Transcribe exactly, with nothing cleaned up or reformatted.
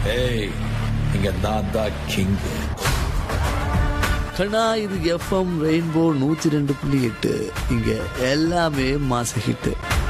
ஏய் இங்க நான் தான் கிங். கண்ணா இது எஃப்எம் ரெயின்போ நூத்தி ரெண்டு புள்ளி எட்டு. இங்க எல்லாமே மாச ஹிட்.